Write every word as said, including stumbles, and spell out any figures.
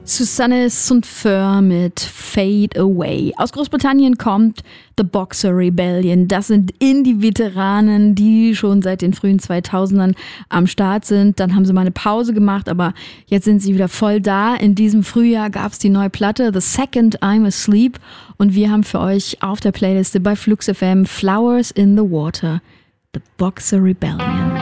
Susanne Sundfør mit Fade Away. Aus Großbritannien kommt The Boxer Rebellion. Das sind Indie-Veteranen, die schon seit den frühen zweitausendern am Start sind. Dann haben sie mal eine Pause gemacht, aber jetzt sind sie wieder voll da. In diesem Frühjahr gab es die neue Platte The Second I'm Asleep und wir haben für euch auf der Playliste bei Flux F M Flowers in the Water, The Boxer Rebellion.